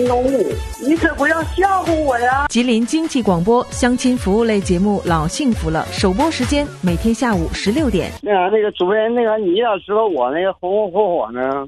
弄我，你可不要吓唬我呀！ 吉林经济广播相亲服务类节目《老幸福了》首播时间每天下午16点。 那个主任，你要知道我那个红红火火呢。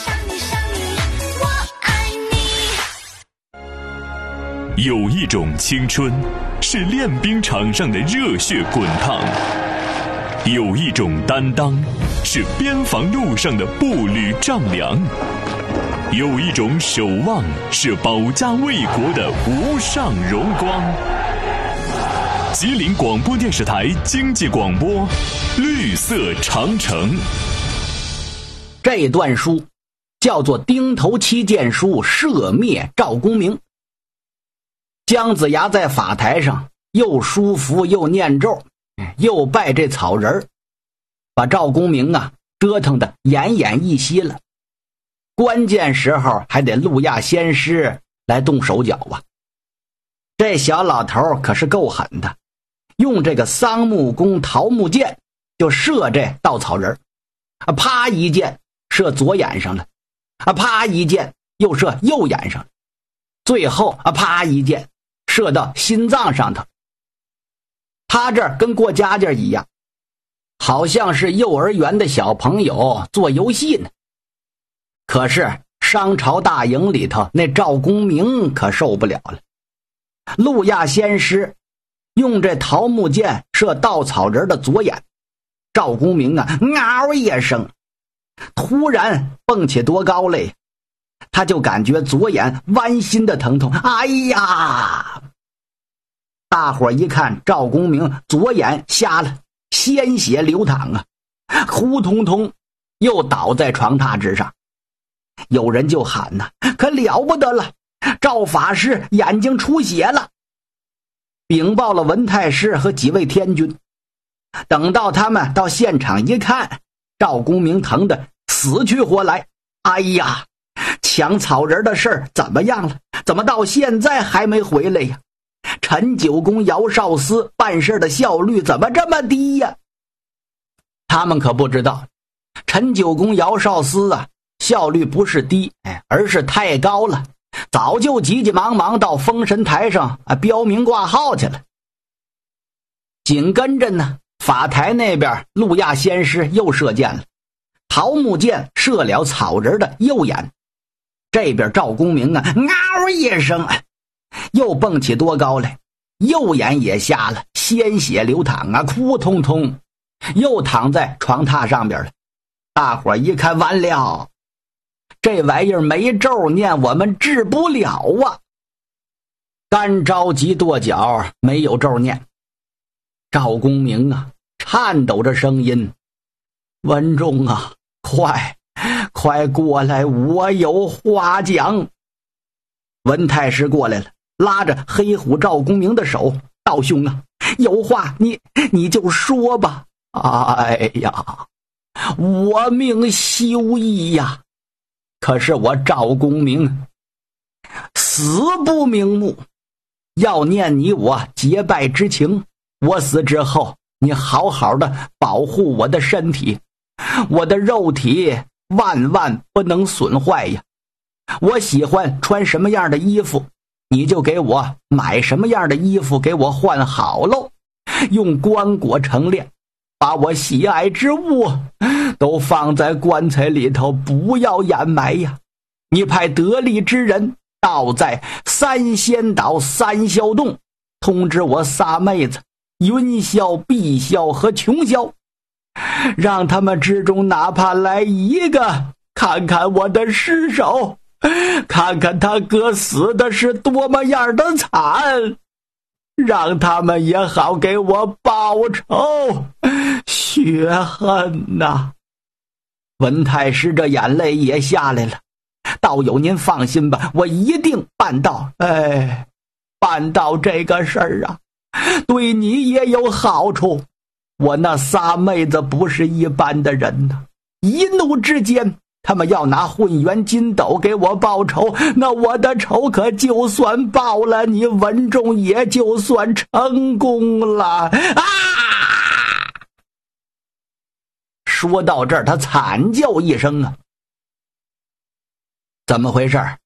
有一种青春是练兵场上的热血滚烫，有一种担当是边防路上的步履丈量，有一种守望是保家卫国的无上荣光。吉林广播电视台经济广播，绿色长城。 这段书叫做钉头七剑书射灭赵公明。姜子牙在法台上又书符又念咒，又拜这草人，把赵公明折腾得奄奄一息了。关键时候还得陆亚仙师来动手脚啊！这小老头可是够狠的，用这个桑木弓桃木箭就射这稻草人，啪一箭射左眼上了，啪一箭又射右眼上了，最后啪一箭射到心脏上头。他这儿跟过家家一样，好像是幼儿园的小朋友做游戏呢。可是商朝大营里头那赵公明可受不了了。陆亚仙师用这桃木箭射稻草人的左眼，赵公明嗷一声，突然蹦起多高来，他就感觉左眼剜心的疼痛。哎呀！大伙一看赵公明左眼瞎了，鲜血流淌呼通通又倒在床榻之上。有人就喊可了不得了，赵法师眼睛出血了。禀报了文太师和几位天军。等到他们到现场一看，赵公明疼得死去活来。哎呀，抢草人的事儿怎么样了？怎么到现在还没回来呀？陈九公姚少司办事的效率怎么这么低呀？他们可不知道，陈九公姚少司效率不是低，而是太高了，早就急急忙忙到封神台上标明挂号去了。紧跟着呢，法台那边陆亚仙师又射箭了，桃木箭射了草人的右眼。这边赵公明嗷一声又蹦起多高来，右眼也瞎了，鲜血流淌哭通通又躺在床榻上边了。大伙一看，完了，这玩意儿没咒念，我们治不了啊！干着急跺脚，没有咒念。赵公明颤抖着声音：“文仲快过来，我有话讲。”文太师过来了，拉着黑虎赵公明的手：“道兄有话你就说吧。”哎呀，我命休矣呀！可是我赵公明死不瞑目，要念你我结拜之情。我死之后，你好好的保护我的身体，我的肉体万万不能损坏呀。我喜欢穿什么样的衣服，你就给我买什么样的衣服给我换好喽，用棺椁成殓，把我喜爱之物都放在棺材里头，不要掩埋呀。你派得力之人到在三仙岛三霄洞，通知我仨妹子云霄、碧霄和琼霄，让他们之中哪怕来一个，看看我的尸首，看看他哥死的是多么样的惨，让他们也好给我报仇雪恨呐！文太师这眼泪也下来了。道友您放心吧，我一定办到。办到这个事儿对你也有好处。我那仨妹子不是一般的人呐，一怒之间他们要拿混元金斗给我报仇，那我的仇可就算报了，你文仲也就算成功了说到这儿，他惨叫一声怎么回事？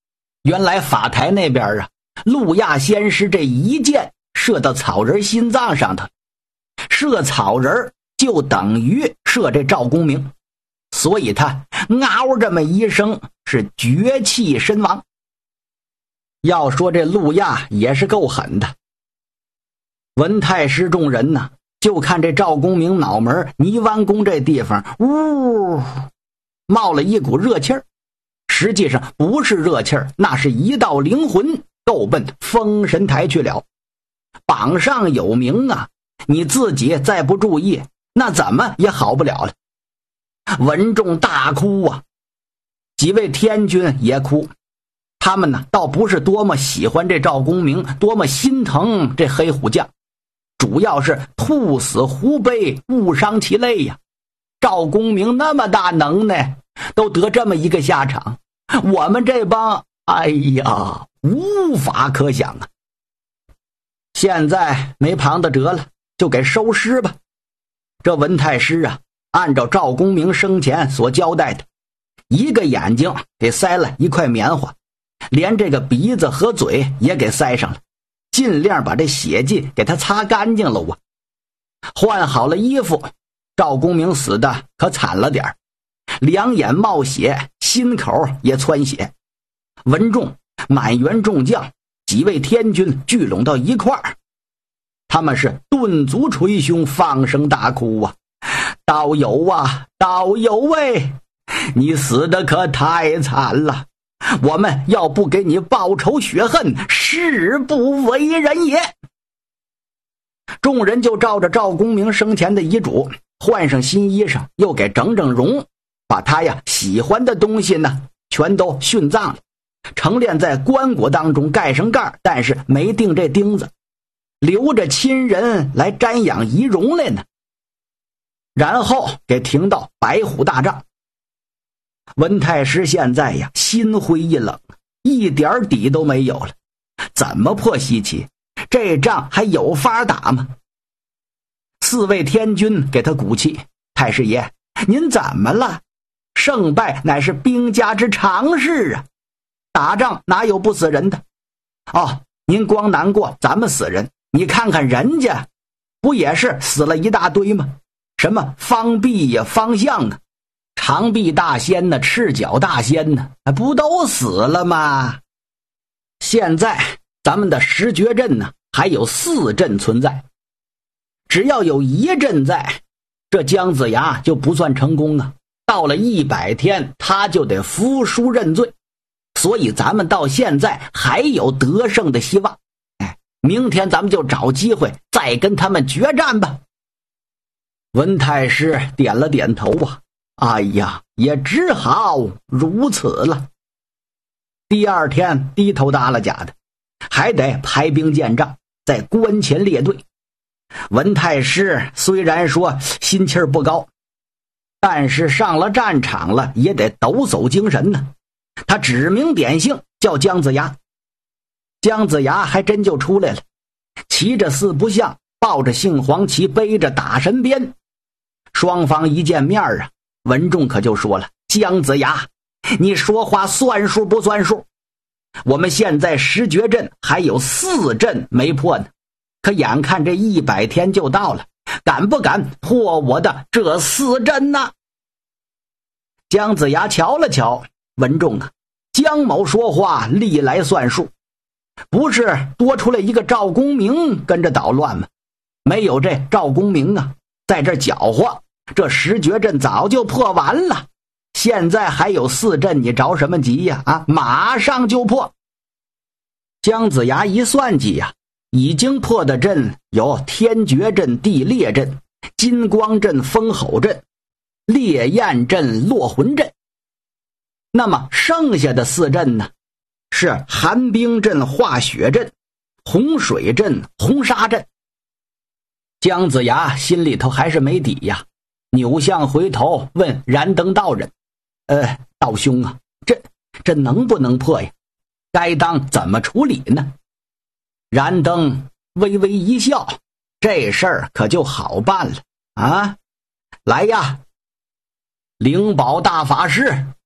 原来法台那边啊，陆亚先师这一箭射到草人心脏上头，射草人就等于射这赵公明，所以他嗷这么一声是绝气身亡。要说这陆亚也是够狠的。文太师众人呢，就看这赵公明脑门泥湾宫这地方呜冒了一股热气儿，实际上不是热气儿，那是一道灵魂够奔封神台去了。榜上有名啊，你自己再不注意，那怎么也好不了了。文仲大哭啊，几位天君也哭。他们呢，倒不是多么喜欢这赵公明，多么心疼这黑虎将，主要是兔死狐悲，误伤其类呀。赵公明那么大能耐，都得这么一个下场，我们这帮，哎呀，无法可想啊。现在没旁的辙了，就给收尸吧。这文太师啊，按照赵公明生前所交代的，一个眼睛给塞了一块棉花，连这个鼻子和嘴也给塞上了，尽量把这血迹给他擦干净了啊。换好了衣服，赵公明死的可惨了点，两眼冒血，心口也窜血。文仲、满员众将几位天君聚拢到一块儿，他们是顿足捶胸，放声大哭啊！道友啊，道友喂，你死的可太惨了，我们要不给你报仇雪恨，誓不为人也。众人就照着赵公明生前的遗嘱，换上新衣裳，又给整整容，把他呀喜欢的东西呢全都殉葬了，陈列在棺椁当中，盖上盖，但是没钉这钉子，留着亲人来瞻仰遗容来呢。然后给停到白虎大帐。文太师现在呀心灰意冷，一点底都没有了，怎么破西岐？这仗还有法打吗？四位天君给他鼓气，太师爷，您怎么了？胜败乃是兵家之常事啊，打仗哪有不死人的？哦，您光难过咱们死人，你看看人家不也是死了一大堆吗？什么方弼呀、方向啊，长臂大仙呢，赤脚大仙呢，不都死了吗？现在咱们的十绝阵呢还有4阵存在，只要有1阵在，这姜子牙就不算成功啊，到了100天他就得服输认罪，所以咱们到现在还有得胜的希望。明天咱们就找机会再跟他们决战吧。文太师点了点头啊，哎呀，也只好如此了。第二天低头耷拉甲的，还得排兵建仗，在关前列队。文太师虽然说心气儿不高，但是上了战场了也得抖擞精神呢。他指名点姓叫姜子牙，姜子牙还真就出来了，骑着4不像，抱着杏黄旗，背着打神鞭。双方一见面啊，文仲可就说了，姜子牙，你说话算数不算数？我们现在十绝阵还有4阵没破呢，可眼看这100天就到了，敢不敢破我的这4阵呢？姜子牙瞧了瞧文仲啊，姜某说话历来算数，不是多出来一个赵公明跟着捣乱吗？没有这赵公明啊在这搅和，这十绝阵早就破完了，现在还有4阵，你着什么急呀？啊，马上就破。姜子牙一算计呀，已经破的阵有天绝阵、地裂阵、金光阵、风吼阵、烈焰阵、落魂阵。那么剩下的4阵呢，是寒冰阵、化雪阵、洪水阵、红沙阵。姜子牙心里头还是没底呀，扭向回头问燃灯道人：道兄啊，这能不能破呀？该当怎么处理呢？燃灯微微一笑，这事儿可就好办了啊！来呀，灵宝大法师，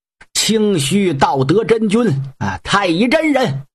清虚道德真君啊，太乙真人。